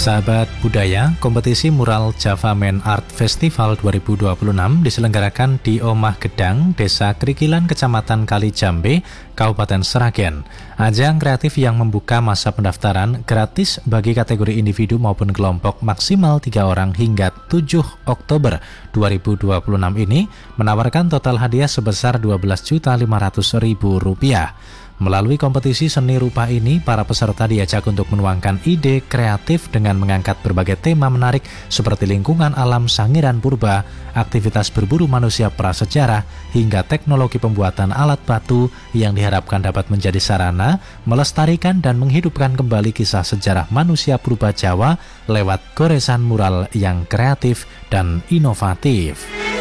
Sahabat budaya, kompetisi mural Java Man Art Festival 2026 diselenggarakan di Omah Gedang, Desa Krikilan, Kecamatan Kalijambe, Kabupaten Sragen. Ajang kreatif yang membuka masa pendaftaran gratis bagi kategori individu maupun kelompok maksimal 3 orang hingga 7 Oktober 2026 ini menawarkan total hadiah sebesar Rp12.500.000. Melalui kompetisi seni rupa ini, para peserta diajak untuk menuangkan ide kreatif dengan mengangkat berbagai tema menarik seperti lingkungan alam Sangiran Purba, aktivitas berburu manusia prasejarah, hingga teknologi pembuatan alat batu yang diharapkan dapat menjadi sarana melestarikan dan menghidupkan kembali kisah sejarah manusia purba Jawa lewat goresan mural yang kreatif dan inovatif.